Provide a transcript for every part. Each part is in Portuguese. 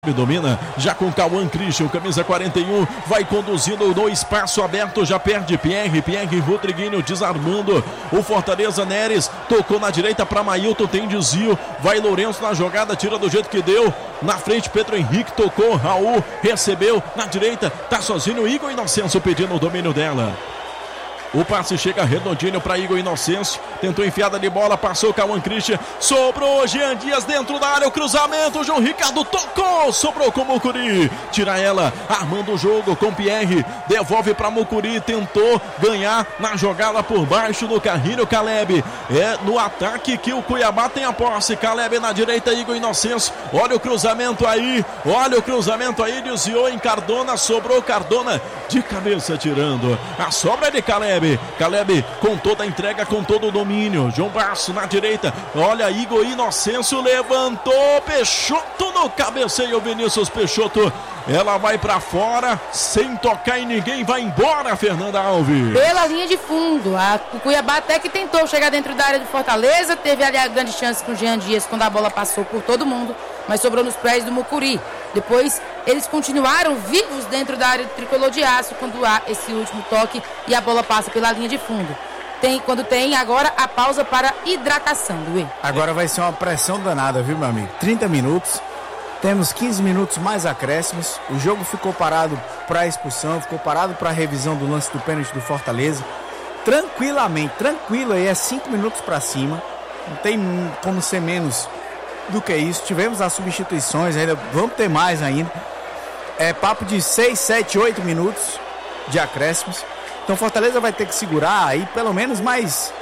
Domina, já com Cauã Christian, camisa 41, vai conduzindo no espaço aberto, já perde Pierre Rodriguinho desarmando o Fortaleza. Neres tocou na direita para Mailton, tem desvio, vai Lourenço na jogada, tira do jeito que deu, na frente Pedro Henrique tocou, Raul recebeu na direita, tá sozinho, Igor Inocêncio pedindo o domínio dela. O passe chega redondinho para Igor Inocêncio. Tentou enfiada de bola, passou Cauã Christian. Sobrou Jean Dias dentro da área. O cruzamento, João Ricardo tocou. Sobrou com Mucuri. Tira ela, armando o jogo com Pierre. Devolve para Mucuri. Tentou ganhar na jogada por baixo do Carrinho. Caleb. É no ataque que o Cuiabá tem a posse. Caleb na direita, Igor Inocêncio. Olha o cruzamento aí. Desviou em Cardona. Sobrou Cardona de cabeça tirando. A sobra de Caleb. Caleb com toda a entrega, com todo o domínio. João Basso na direita. Olha, Igor Inocêncio levantou. Peixoto no cabeceio. Vinícius Peixoto. Ela vai pra fora, sem tocar em ninguém. Vai embora, Fernanda Alves. Pela linha de fundo. O Cuiabá até que tentou chegar dentro da área do Fortaleza. Teve ali a grande chance com o Jean Dias quando a bola passou por todo mundo, mas sobrou nos pés do Mucuri. Depois eles continuaram vivos dentro da área do tricolor de aço quando há esse último toque e a bola passa pela linha de fundo. Quando tem agora a pausa para hidratação, Luiz. Agora vai ser uma pressão danada, viu, meu amigo? 30 minutos, temos 15 minutos mais acréscimos. O jogo ficou parado para expulsão, ficou parado para revisão do lance do pênalti do Fortaleza. Tranquilo aí, é 5 minutos para cima. Não tem como ser menos do que isso. Tivemos as substituições, ainda vamos ter mais ainda. É papo de 6, 7, 8 minutos de acréscimos. Então Fortaleza vai ter que segurar aí pelo menos mais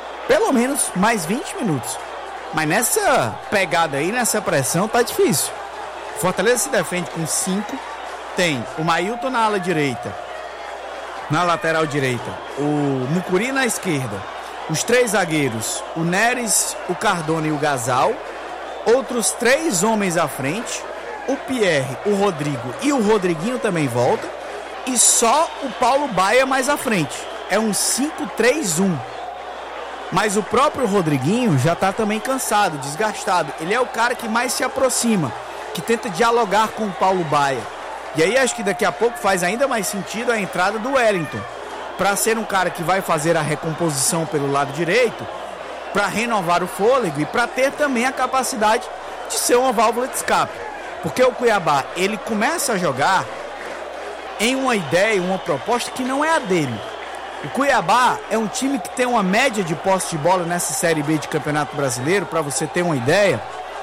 20 minutos. Mas nessa pegada aí, nessa pressão, tá difícil. Fortaleza se defende com 5. Tem o Mailton na ala direita, na lateral direita, o Mucuri na esquerda, os 3 zagueiros, o Neres, o Cardona e o Gasal. Outros 3 homens à frente, o Pierre, o Rodrigo e o Rodriguinho também volta. E só o Paulo Baia mais à frente. É um 5-3-1. Mas o próprio Rodriguinho já está também cansado, desgastado. Ele é o cara que mais se aproxima, que tenta dialogar com o Paulo Baia. E aí acho que daqui a pouco faz ainda mais sentido a entrada do Wellington, para ser um cara que vai fazer a recomposição pelo lado direito, para renovar o fôlego e para ter também a capacidade de ser uma válvula de escape. Porque o Cuiabá, ele começa a jogar em uma ideia, uma proposta que não é a dele. O Cuiabá é um time que tem uma média de posse de bola nessa Série B de Campeonato Brasileiro, para você ter uma ideia,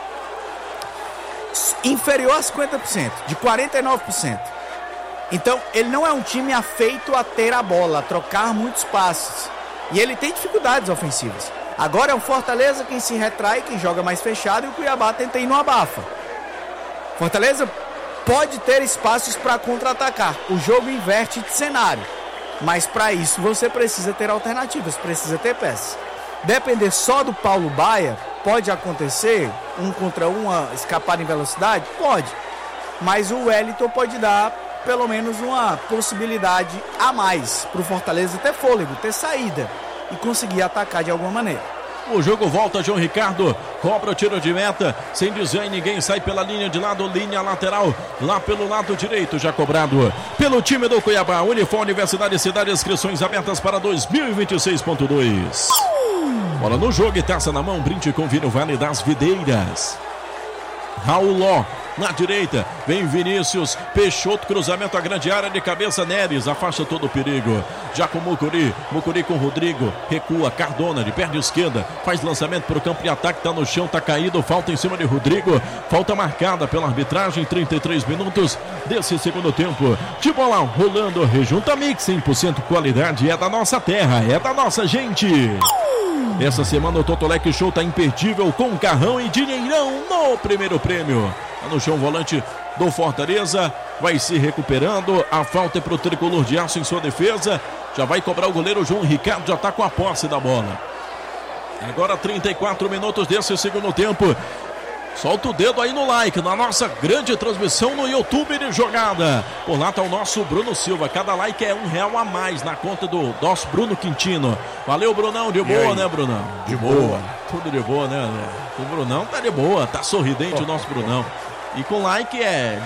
inferior a 50%, de 49%. Então, ele não é um time afeito a ter a bola, a trocar muitos passes. E ele tem dificuldades ofensivas. Agora é o Fortaleza quem se retrai, quem joga mais fechado, e o Cuiabá tenta ir no abafa. Fortaleza pode ter espaços para contra-atacar. O jogo inverte de cenário. Mas para isso você precisa ter alternativas, precisa ter peças. Depender só do Paulo Baia, pode acontecer, 1 contra 1, uma escapada em velocidade? Pode. Mas o Wellington pode dar pelo menos uma possibilidade a mais para o Fortaleza ter fôlego, ter saída e conseguir atacar de alguma maneira. O jogo volta, João Ricardo cobra o tiro de meta, sem dizer ninguém, sai pela linha de lado, linha lateral, lá pelo lado direito, já cobrado pelo time do Cuiabá. Unifor Universidade Cidade, inscrições abertas para 2026.2. Bola no jogo e taça na mão, brinde com vinho Vale das Videiras. Raul Ló na direita, vem Vinícius Peixoto, cruzamento à grande área, de cabeça Neres, afasta todo o perigo, já com Mucuri com Rodrigo, recua, Cardona de perna esquerda, faz lançamento para o campo de ataque, tá no chão, tá caído, falta em cima de Rodrigo, falta marcada pela arbitragem, 33 minutos desse segundo tempo, de bola rolando, rejunta Mix, 100% qualidade, é da nossa terra, é da nossa gente. Essa semana o Totolec Show tá imperdível, com carrão e dinheirão no primeiro prêmio. Tá no chão o volante do Fortaleza, vai se recuperando, a falta é pro tricolor de aço em sua defesa, já vai cobrar o goleiro João Ricardo, já tá com a posse da bola. Agora 34 minutos desse segundo tempo. Solta o dedo aí no like, na nossa grande transmissão no YouTube de jogada. Por lá tá o nosso Bruno Silva. Cada like é R$1 a mais na conta do nosso Bruno Quintino. Valeu, Brunão. De boa, né, Brunão? De boa. Tudo de boa, né? O Brunão tá de boa, tá sorridente o nosso Brunão. E com like é